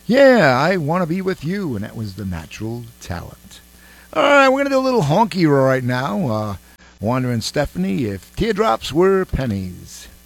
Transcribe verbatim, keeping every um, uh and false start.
Yeah, I Want to Be With You, and that was The Natural Talent. All right, we're going to do a little honky right now. Uh, Wanda and Stephanie, If Teardrops Were Pennies.